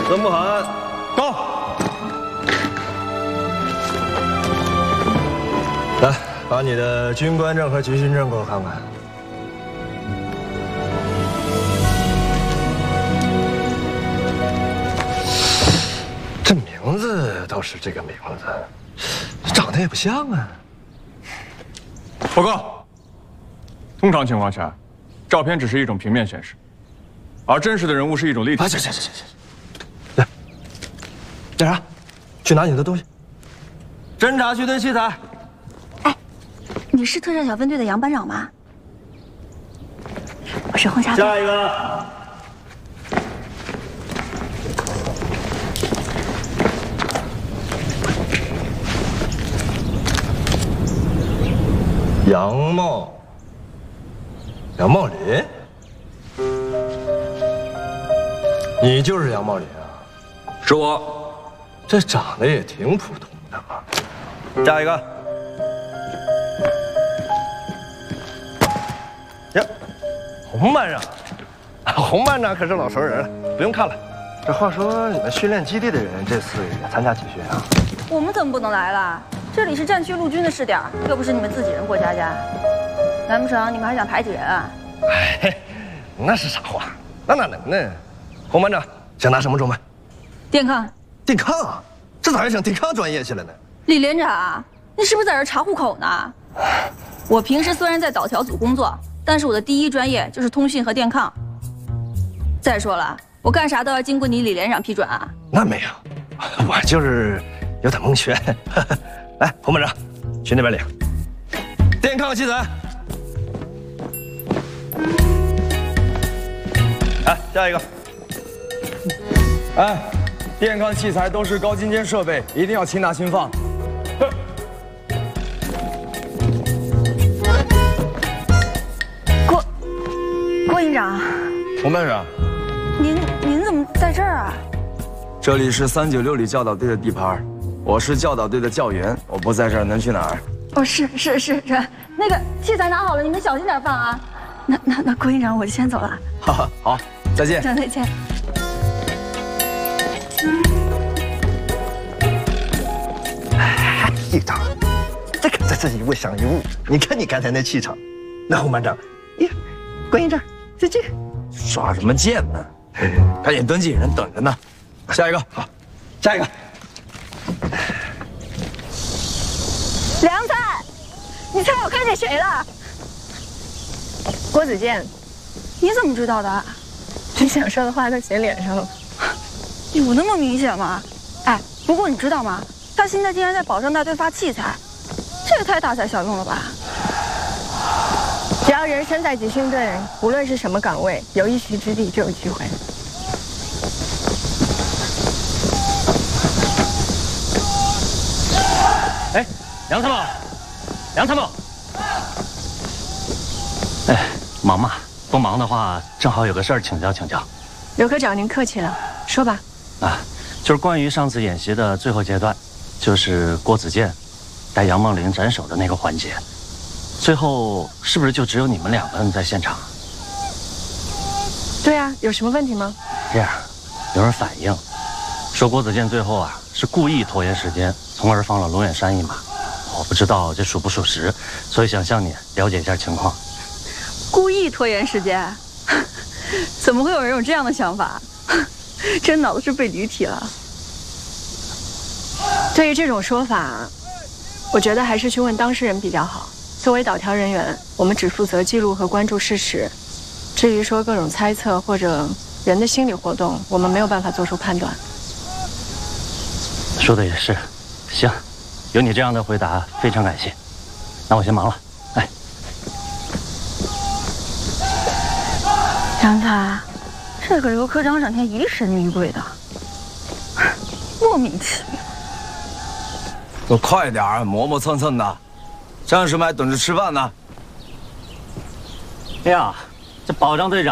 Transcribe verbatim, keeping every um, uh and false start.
曾不涵， 到。 来，把你的军官证和集训证给我看看。这名字倒是这个名字，长得也不像啊。 报告。通常情况下，照片只是一种平面显示，而真实的人物是一种立体。 啊，行行行行行，来，干啥？去拿你的东西。侦察区的器材。 哎，你是特战小分队的杨班长吗？我是轰炸队。 下一个。杨茂。杨茂林。你就是杨茂林啊？ 是我。 这长得也挺普通的嘛。下一个。呀，洪班长，洪班长可是老熟人了，不用看了。这话说，你们训练基地的人这次也参加集训啊？ 我们怎么不能来了？这里是战区陆军的试点，又不是你们自己人过家家。难不成你们还想排挤人啊？ 哎，那是啥话？那哪能呢？洪班长想拿什么装备？ 电抗。 电抗？这咋还整电抗专业去了呢？ 李连长，你是不是在这查户口呢？我平时虽然在导调组工作，但是我的第一专业就是通信和电抗。再说了，我干啥都要经过你李连长批准啊。 那没有，我就是有点蒙圈。来，洪班长，去那边领。电抗器材。来，下一个。 哎，电抗器材都是高精尖设备，一定要轻拿轻放。 郭郭营长， 洪班长， 您您怎么在这儿啊？ 这里是三九六旅教导队的地盘，我是教导队的教员，我不在这儿能去哪儿？ 哦，是是是是，那个器材拿好了，你们小心点放啊。那那那郭营长，我就先走了。 哈哈，好，再见。 再见。 哎，营长，这个在这一物想一物，你看你刚才那气场。那洪班长，呀，郭营长，再见。 耍什么剑呢？赶紧登记，人等着呢。下一个，好， 下一个。 梁灿，你猜我看见谁了？ 郭子健， 你怎么知道的？ 你想说的话都写脸上了。 有那么明显吗？哎，不过你知道吗？他现在竟然在保障大队发器材，这也太大材小用了吧！ 只要人身在集训队，无论是什么岗位，有一席之地就有机会。 哎，梁参谋，梁参谋。哎，忙吗？不忙的话，正好有个事儿请教请教。 刘科长，您客气了，说吧。 啊，就是关于上次演习的最后阶段，就是郭子健带杨梦玲斩首的那个环节，最后是不是就只有你们两个人在现场？ 对啊，有什么问题吗？ 这样，有人反映说郭子健最后啊是故意拖延时间，从而放了龙眼山一马。我不知道这属不属实，所以想向你了解一下情况。 故意拖延时间？怎么会有人有这样的想法？真脑子是被驴踢了。 对于这种说法，我觉得还是去问当事人比较好。作为导调人员，我们只负责记录和关注事实。至于说各种猜测或者人的心理活动，我们没有办法做出判断。 说的也是，行，有你这样的回答，非常感谢。那我先忙了，哎。 杨凯，这个刘科长整天疑神疑鬼的，莫名其妙。 都快点儿，磨磨蹭蹭的，战士们还等着吃饭呢。 哎呀，这保障队长。